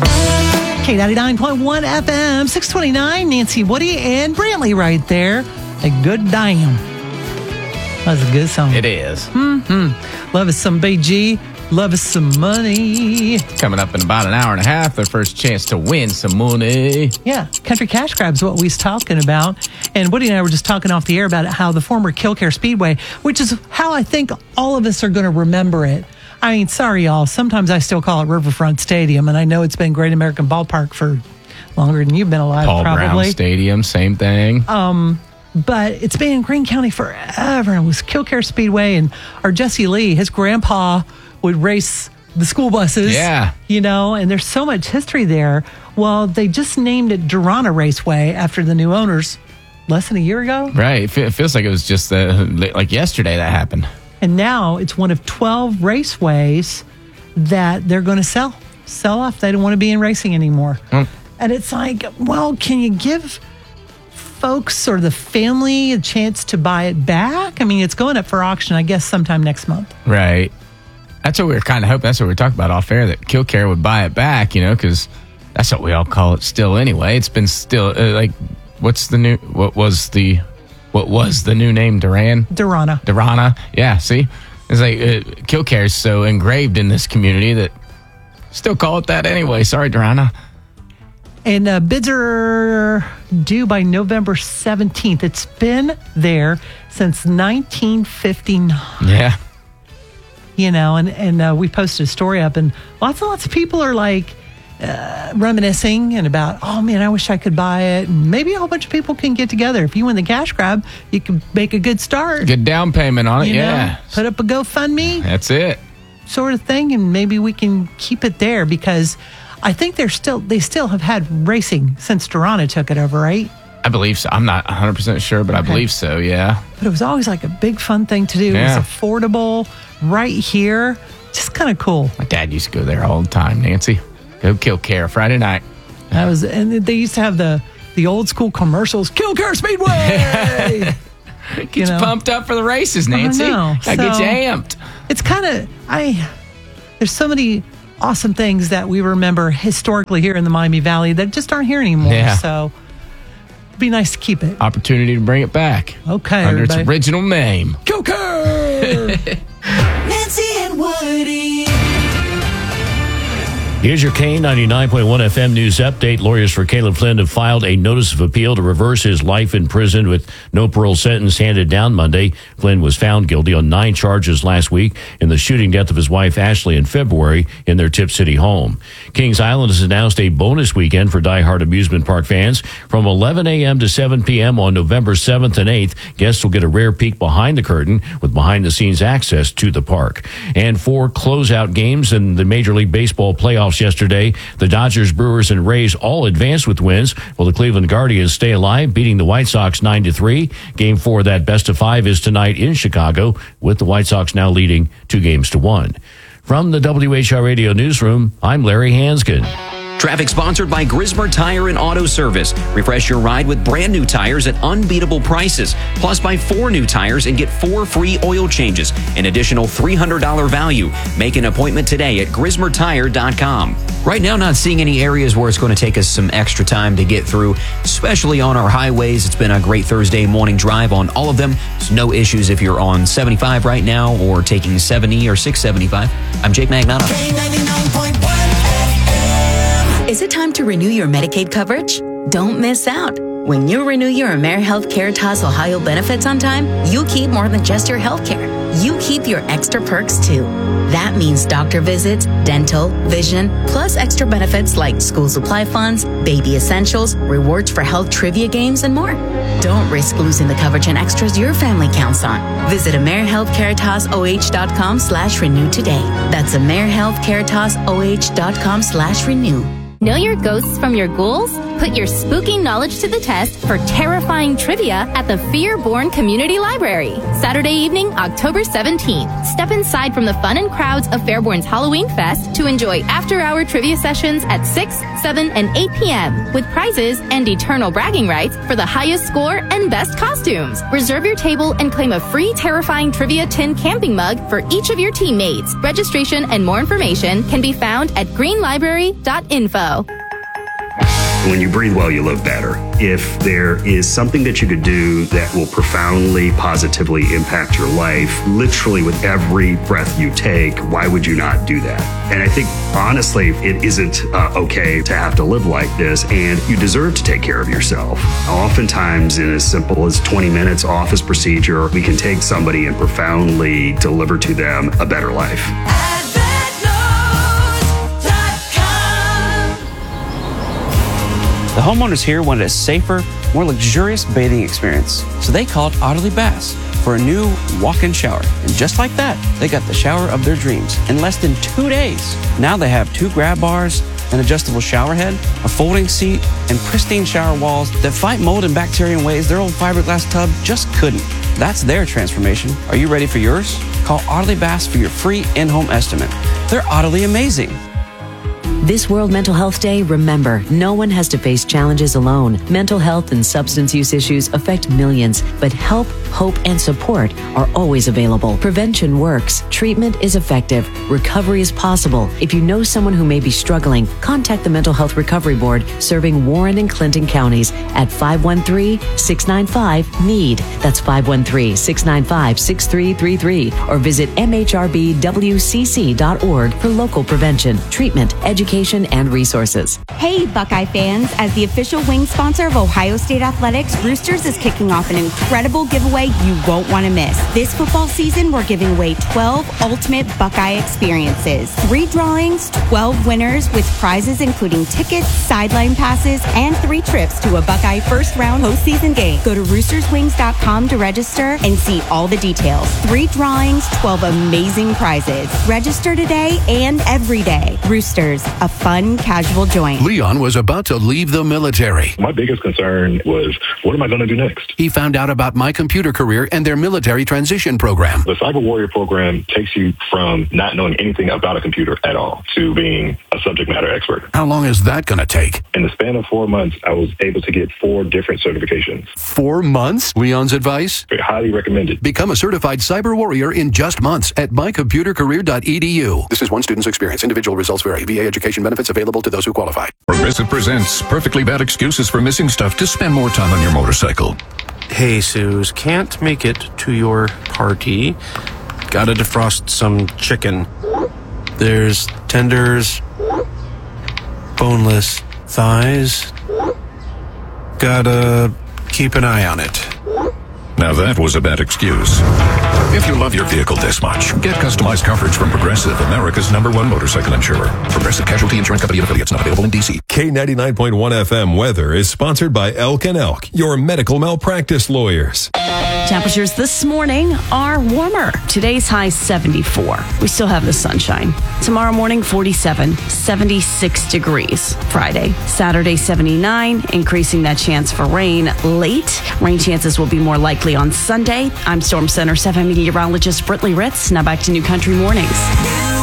K99.1 FM, 629, Nancy Woody and Brantley right there. A good damn. That's a good song. It is. Love us some BG. Love us some money. Coming up in about an hour and a half, their first chance to win some money. Yeah, Country Cash Grab's what we was talking about. And Woody and I were just talking off the air about how the former Killcare Speedway, which is how I think all of us are going to remember it. I mean, sorry, y'all. Sometimes I still call it Riverfront Stadium, and I know it's been Great American Ballpark for longer than you've been alive, Paul probably. Brown Stadium, same thing. But it's been in Greene County forever. It was Killcare Speedway, and our Jesse Lee, his grandpa would race the school buses. Yeah. You know, and there's so much history there. Well, they just named it Durana Raceway after the new owners less than a year ago. Right. It feels like it was just like yesterday that happened. And now it's one of 12 raceways that they're going to sell off. They don't want to be in racing anymore. And it's like, well, can you give folks or the family a chance to buy it back? I mean, it's going up for auction, I guess, sometime next month. Right. That's what we were kind of hoping. That's what we were talking about off air, that Killcare would buy it back, you know, because that's what we all call it still anyway. It's been still what was the new name? Durana. Yeah, see? It's like Killcare is so engraved in this community that still call it that anyway. Sorry, Durana. And bids are due by November 17th. It's been there since 1959. Yeah. You know, and we posted a story up, and lots of people are like reminiscing and about, oh man, I wish I could buy it. And maybe a whole bunch of people can get together. If you win the cash grab, you can make a good start. Good down payment on it, yeah. Put up a GoFundMe. That's it. Sort of thing, and maybe we can keep it there because I think they still have had racing since Durana took it over, right? I believe so. I'm not 100% sure, but I believe so, yeah. But it was always like a big fun thing to do. Yeah. It was affordable, right here. Just kind of cool. My dad used to go there all the time, Nancy. Go Killcare Friday night. And they used to have the old school commercials, Killcare Speedway! Get you pumped up for the races, Nancy. I know. I get you amped. It's kind of, there's so many awesome things that we remember historically here in the Miami Valley that just aren't here anymore. Yeah. So it'd be nice to keep it. Opportunity to bring it back. Okay, under everybody. its original name. Killcare! Nancy and Woody. Here's your K99.1 FM news update. Lawyers for Caleb Flynn have filed a notice of appeal to reverse his life in prison with no parole sentence handed down Monday. Flynn was found guilty on 9 charges last week in the shooting death of his wife Ashley in February in their Tip City home. Kings Island has announced a bonus weekend for diehard amusement park fans. From 11 a.m. to 7 p.m. on November 7th and 8th, guests will get a rare peek behind the curtain with behind-the-scenes access to the park. And 4 closeout games in the Major League Baseball playoffs yesterday. The Dodgers, Brewers, and Rays all advanced with wins, while the Cleveland Guardians stay alive, beating the White Sox 9-3. Game 4 of that best of 5 is tonight in Chicago, with the White Sox now leading 2-1. From the WHR Radio Newsroom, I'm Larry Hanskin. Traffic sponsored by Grismer Tire and Auto Service. Refresh your ride with brand new tires at unbeatable prices. Plus, buy 4 new tires and get 4 free oil changes. An additional $300 value. Make an appointment today at GrismerTire.com. Right now, not seeing any areas where it's going to take us some extra time to get through, especially on our highways. It's been a great Thursday morning drive on all of them. There's no issues if you're on 75 right now or taking 70 or 675. I'm Jake Magnotta. K99.1. Is it time to renew your Medicaid coverage? Don't miss out. When you renew your AmeriHealth Caritas Ohio benefits on time, you keep more than just your health care. You keep your extra perks too. That means doctor visits, dental, vision, plus extra benefits like school supply funds, baby essentials, rewards for health trivia games, and more. Don't risk losing the coverage and extras your family counts on. Visit AmeriHealthCaritasoh.com/renew today. That's AmeriHealthCaritasoh.com/renew. Know your ghosts from your ghouls? Put your spooky knowledge to the test for terrifying trivia at the Fear-Born Community Library. Saturday evening, October 17th. Step inside from the fun and crowds of Fairborn's Halloween Fest to enjoy after-hour trivia sessions at 6, 7, and 8 p.m. with prizes and eternal bragging rights for the highest score and best costumes. Reserve your table and claim a free Terrifying Trivia Tin camping mug for each of your teammates. Registration and more information can be found at greenlibrary.info. When you breathe well, you live better. If there is something that you could do that will profoundly, positively impact your life, literally with every breath you take, why would you not do that? And I think, honestly, it isn't okay to have to live like this, and you deserve to take care of yourself. Oftentimes, in as simple as 20 minutes office procedure, we can take somebody and profoundly deliver to them a better life. The homeowners here wanted a safer, more luxurious bathing experience, so they called Otterly Baths for a new walk-in shower. And just like that, they got the shower of their dreams in less than 2 days. Now they have 2 grab bars, an adjustable shower head, a folding seat, and pristine shower walls that fight mold and bacteria in ways their old fiberglass tub just couldn't. That's their transformation. Are you ready for yours? Call Otterly Baths for your free in-home estimate. They're utterly amazing. This World Mental Health Day, remember, no one has to face challenges alone. Mental health and substance use issues affect millions, but help, hope, and support are always available. Prevention works. Treatment is effective. Recovery is possible. If you know someone who may be struggling, contact the Mental Health Recovery Board serving Warren and Clinton counties at 513-695-NEED. That's 513-695-6333. Or visit mhrbwcc.org for local prevention, treatment, education, and resources. Hey, Buckeye fans. As the official wing sponsor of Ohio State Athletics, Roosters is kicking off an incredible giveaway you won't want to miss. This football season, we're giving away 12 ultimate Buckeye experiences. 3 drawings, 12 winners with prizes including tickets, sideline passes, and 3 trips to a Buckeye first-round postseason game. Go to roosterswings.com to register and see all the details. 3 drawings, 12 amazing prizes. Register today and every day. Roosters, a fun, casual joint. Leon was about to leave the military. My biggest concern was, what am I going to do next? He found out about My Computer Career and their military transition program. The Cyber Warrior program takes you from not knowing anything about a computer at all to being a subject matter expert. How long is that going to take? In the span of 4 months, I was able to get 4 different certifications. 4 months? Leon's advice? Highly recommended. Become a certified cyber warrior in just months at mycomputercareer.edu. This is one student's experience. Individual results vary. VA education benefits available to those who qualify. Progressive presents perfectly bad excuses for missing stuff to spend more time on your motorcycle. Hey, Suze, can't make it to your party. Gotta defrost some chicken. There's tenders, boneless thighs. Gotta keep an eye on it. Now that was a bad excuse. If you love your vehicle this much, get customized coverage from Progressive, America's #1 motorcycle insurer. Progressive Casualty Insurance Company and affiliates, not available in D.C. K99.1 FM weather is sponsored by Elk & Elk, your medical malpractice lawyers. Temperatures this morning are warmer. Today's high 74. We still have the sunshine. Tomorrow morning 47, 76 degrees. Friday, Saturday 79, increasing that chance for rain late. Rain chances will be more likely on Sunday. I'm Storm Center 7 meteorologist Brittany Ritz. Now back to New Country Mornings.